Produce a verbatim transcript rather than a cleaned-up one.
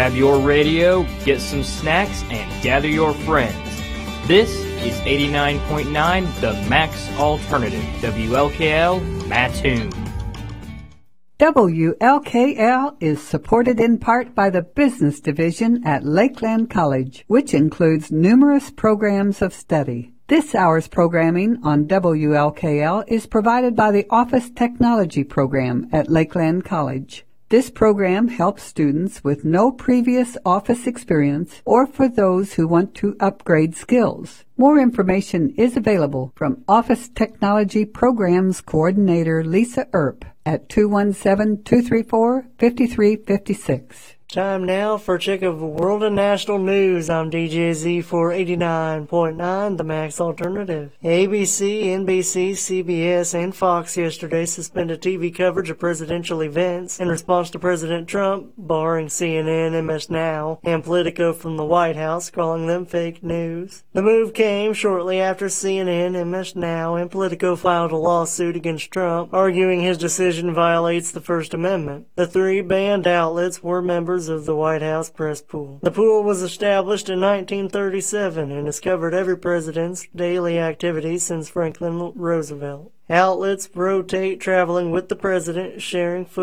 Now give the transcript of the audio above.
Grab your radio, get some snacks, and gather your friends. This is eighty-nine point nine The Max Alternative, W L K L, Mattoon. W L K L is supported in part by the Business Division at Lakeland College, which includes numerous programs of study. This hour's programming on W L K L is provided by the Office Technology Program at Lakeland College. This program helps students with no previous office experience or for those who want to upgrade skills. More information is available from Office Technology Programs Coordinator Lisa Earp at two one seven, two three four, five three five six. Time now for a check of world and national news. I'm D J Z for eighty-nine point nine, The Max Alternative. A B C, N B C, C B S, and Fox yesterday suspended T V coverage of presidential events in response to President Trump, barring C N N, M S Now, and Politico from the White House, calling them fake news. The move came shortly after C N N, M S Now, and Politico filed a lawsuit against Trump, arguing his decision violates the First Amendment. The three banned outlets were members of the White House press pool. The pool was established in nineteen thirty-seven and has covered every president's daily activities since Franklin Roosevelt. Outlets rotate, traveling with the president, sharing footage